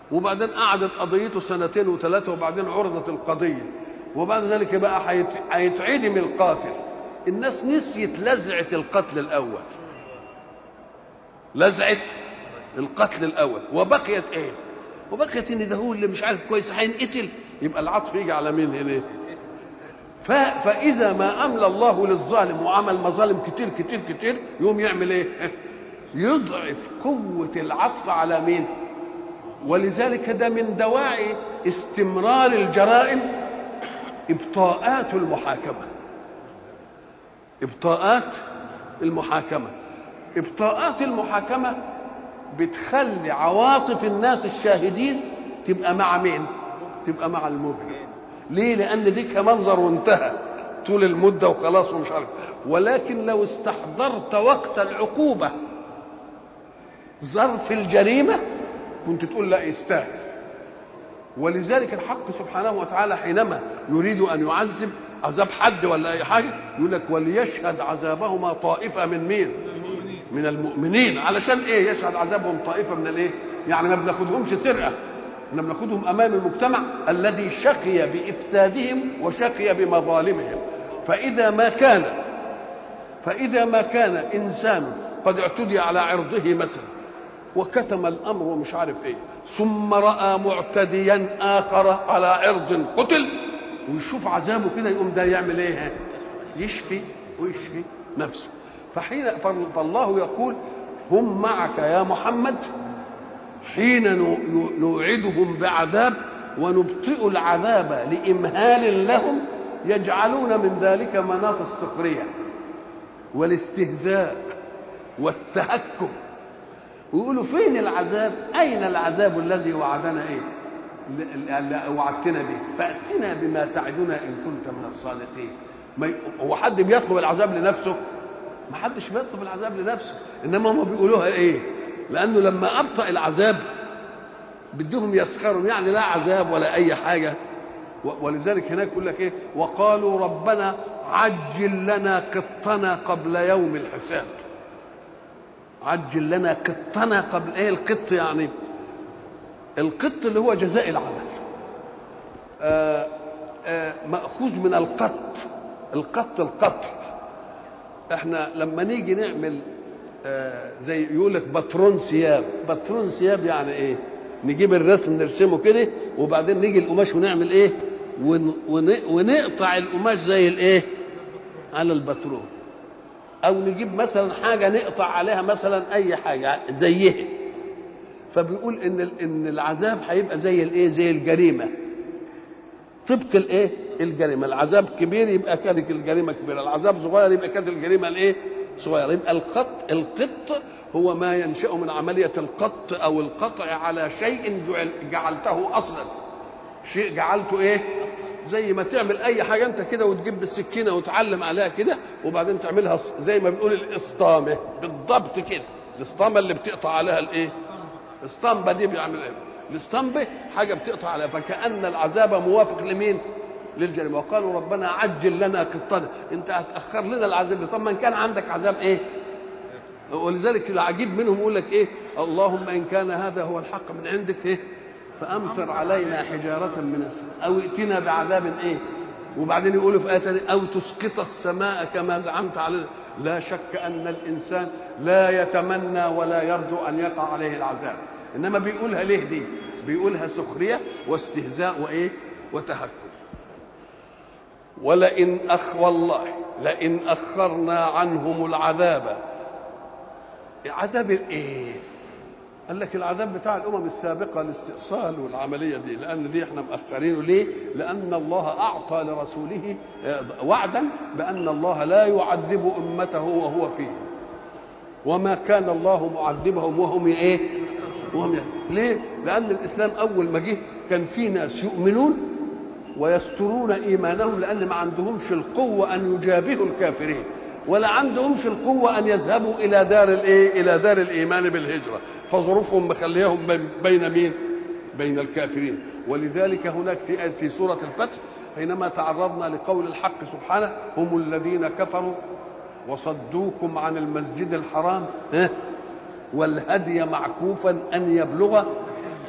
وبعدين قعدت قضيته سنتين وثلاثة، وبعدين عرضت القضية، وبعد ذلك بقى هيتعدم القاتل. الناس نسيت لزعة القتل الأول، لزعة القتل الأول، وبقيت إيه؟ وبقيت إن ده هو اللي مش عارف كويس هينقتل، يبقى العطف يجي على مين هنا؟ فإذا ما أملى الله للظالم وعمل مظالم كتير كتير كتير، يقوم يعمل إيه؟ يضعف قوة العطف على مين؟ ولذلك ده من دواعي استمرار الجرائم إبطاءات المحاكمة. إبطاءات المحاكمة، إبطاءات المحاكمة بتخلي عواطف الناس الشاهدين تبقى مع مين؟ تبقى مع المجرم. ليه؟ لأن دي كمنظر وانتهى طول المدة وخلاص ومش عارف. ولكن لو استحضرت وقت العقوبة ظرف الجريمة كنت تقول لا يستاهل. ولذلك الحق سبحانه وتعالى حينما يريد أن يعذب عذاب حد ولا أي حاجة يقول لك وليشهد عذابهما طائفة من مين؟ من المؤمنين. علشان إيه يشهد عذابهم طائفة من الإيه؟ يعني ما بناخدهمش سرقة، إنما بناخدهم أمام المجتمع الذي شقي بإفسادهم وشقي بمظالمهم. فإذا ما كان إنسان قد اعتدي على عرضه مثلا وكتم الأمر ومش عارف إيه، ثم رأى معتديا آخر على عرض قتل ويشوف عذابه كده، يقوم ده يعمل إيه؟ يشفي ويشفي نفسه. فالله يقول هم معك يا محمد حين نوعدهم بعذاب ونبطئ العذاب لإمهال لهم، يجعلون من ذلك مناط السخرية والاستهزاء والتهكم، ويقولوا فين العذاب؟ أين العذاب الذي وعدنا إيه؟ وعدتنا به، فأتنا بما تعدنا إن كنت من الصادقين. هو حد بيطلب العذاب لنفسه؟ ما حدش بيطلب العذاب لنفسه، إنما هم بيقولوها إيه؟ لأنه لما أبطأ العذاب بدهم يسخروا، يعني لا عذاب ولا أي حاجة. ولذلك هناك يقول لك إيه؟ وقالوا ربنا عجل لنا قطنا قبل يوم الحساب. عجل لنا قطنا قبل ايه؟ القط يعني القط اللي هو جزاء العمل، مأخوذ من القط. القطع. احنا لما نيجي نعمل زي يقول لك باترون ثياب يعني ايه؟ نجيب الرسم نرسمه كده وبعدين نيجي القماش ونعمل ايه؟ ونقطع القماش زي الايه؟ على الباترون. او نجيب مثلا حاجه نقطع عليها مثلا اي حاجه زيها. فبيقول ان العذاب هيبقى زي الايه؟ زي الجريمه، طبق الايه؟ الجريمه. العذاب كبير يبقى كانت الجريمه كبيره، العذاب صغير يبقى كانت الجريمه الايه؟ صغيره. يبقى القط هو ما ينشأ من عمليه القط او القطع على شيء جعلته اصلا، شيء جعلته ايه؟ زي ما تعمل اي حاجه انت كده وتجيب بالسكينه وتعلم عليها كده وبعدين تعملها زي ما بنقول الاسطامه بالضبط كده. الاسطامه اللي بتقطع عليها الايه؟ الاسطمبه دي بيعمل ايه؟ الاسطمبه حاجه بتقطع عليها. فكأن العذاب موافق لمين؟ للجريمه. وقالوا ربنا عجل لنا قطنا، انت هتاخر لنا العذاب. طب ما كان عندك عذاب ايه؟ ولذلك العجيب منهم يقول لك ايه؟ اللهم ان كان هذا هو الحق من عندك ايه؟ فأمطر علينا حجارة من السماء أو ائتنا بعذاب إيه؟ وبعدين يقولوا في آية أو تسقط السماء كما زعمت علينا. لا شك أن الإنسان لا يتمنى ولا يرجو أن يقع عليه العذاب، إنما بيقولها ليه دي؟ بيقولها سخرية واستهزاء وإيه؟ وتهكم. والله لئن أخرنا عنهم العذاب. عذاب إيه؟ قال لك العذاب بتاع الامم السابقه الاستئصال والعمليه دي، لان دي احنا مأخرينه. ليه؟ لان الله اعطى لرسوله وعدا بان الله لا يعذب امته وهو فيه، وما كان الله معذبهم وهم ايه؟ ليه؟ لان الاسلام اول ما جه كان في ناس يؤمنون ويسترون ايمانهم لان ما عندهمش القوه ان يجابهوا الكافرين، ولا عندهمش القوة أن يذهبوا إلى دار الإيه؟ إلى دار الإيمان بالهجرة، فظروفهم مخليهم بين مين؟ بين الكافرين. ولذلك هناك في سورة الفتح حينما تعرضنا لقول الحق سبحانه هم الذين كفروا وصدوكم عن المسجد الحرام والهدي معكوفا أن يبلغ